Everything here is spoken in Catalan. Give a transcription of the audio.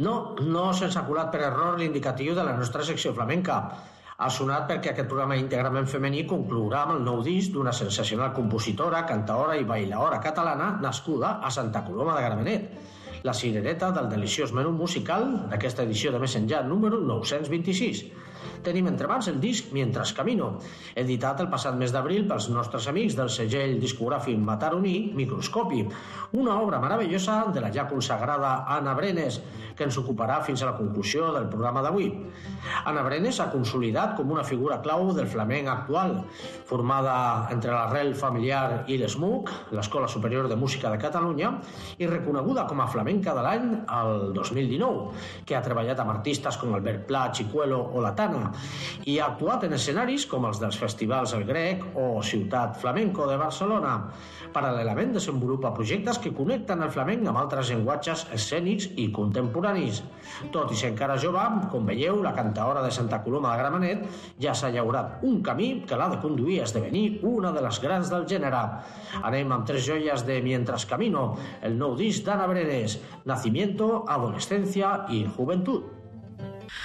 No se'ns ha colat per error l'indicatiu de la nostra secció flamenca. Ha sonat perquè aquest programa íntegrament femení conclourà amb el nou disc d'una sensacional compositora, cantaora i bailaora catalana nascuda a Santa Coloma de Gramenet, la cirereta del deliciós menú musical d'aquesta edició de Més Enllà número 926. Tenim entre mans el disc Mientras Camino, editat el passat mes d'abril pels nostres amics del segell discogràfic mataroní Microscopi, una obra meravellosa de la ja consagrada Ana Brenes, que ens ocuparà fins a la conclusió del programa d'avui. Ana Brenes s'ha consolidat com una figura clau del flamenc actual, formada entre l'arrel familiar i l'ESMUC, l'Escola Superior de Música de Catalunya, i reconeguda com a flamenca de l'any el 2019, que ha treballat amb artistes com Albert Pla, Chicuelo o La Tana, i ha actuat en escenaris com els dels festivals El Grec o Ciutat Flamenco de Barcelona. Paral·lelament desenvolupa projectes que connecten el flamenc amb altres llenguatges escènics i contemporanis. Tot i ser encara jove, com veieu, la cantaora de Santa Coloma de Gramenet ja s'ha llaurat un camí que l'ha de conduir a esdevenir una de les grans del gènere. Anem amb tres joies de Mientras Camino, el nou disc d'Ana Brenes, Nacimiento, Adolescencia i Juventud.